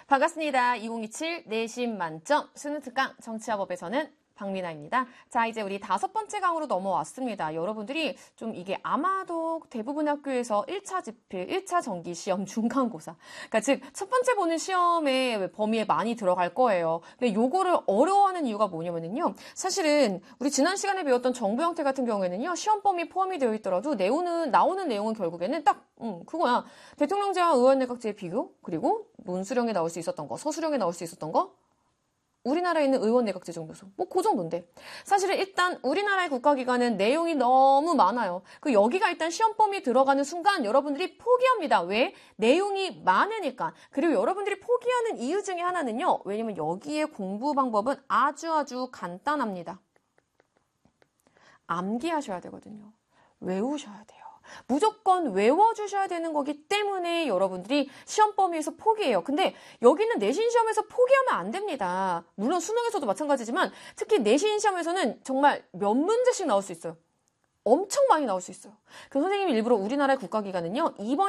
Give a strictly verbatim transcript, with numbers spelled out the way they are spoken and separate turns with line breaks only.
반갑습니다. 이천이십칠 내신 만점 수능 특강 정치화법에서는 박미나입니다. 자, 이제 우리 다섯 번째 강으로 넘어왔습니다. 여러분들이 좀 이게 아마도 대부분 학교에서 일 차 지필, 일 차 정기시험, 중간고사. 그러니까 즉, 첫 번째 보는 시험의 범위에 많이 들어갈 거예요. 근데 요거를 어려워하는 이유가 뭐냐면요. 사실은 우리 지난 시간에 배웠던 정부 형태 같은 경우에는요. 시험 범위 포함이 되어 있더라도 내용은, 나오는 내용은 결국에는 딱, 음, 그거야. 대통령제와 의원내각제의 비교, 그리고 논수령에 나올 수 있었던 거, 서술형에 나올 수 있었던 거, 우리나라에 있는 의원내각제 정도수. 뭐, 그 정도인데. 사실은 일단 우리나라의 국가기관은 내용이 너무 많아요. 그 여기가 일단 시험 범위에 들어가는 순간 여러분들이 포기합니다. 왜? 내용이 많으니까. 그리고 여러분들이 포기하는 이유 중에 하나는요. 왜냐면 여기에 공부 방법은 아주 아주 간단합니다. 암기하셔야 되거든요. 외우셔야 돼요. 무조건 외워주셔야 되는 거기 때문에 여러분들이 시험 범위에서 포기해요. 근데 여기는 내신 시험에서 포기하면 안 됩니다. 물론 수능에서도 마찬가지지만 특히 내신 시험에서는 정말 몇 문제씩 나올 수 있어요. 엄청 많이 나올 수 있어요. 그 선생님이 일부러 우리나라의 국가기관은요. 이번